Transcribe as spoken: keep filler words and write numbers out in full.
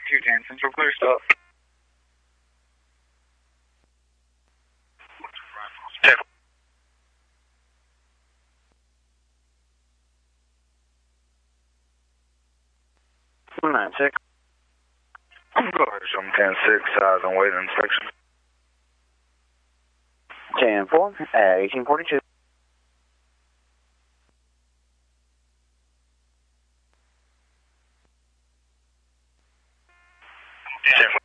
two ten Central, clear stuff. Check. nine six. Go ahead, show me ten six, size and weight inspection. ten four, at eighteen forty-two. ten four.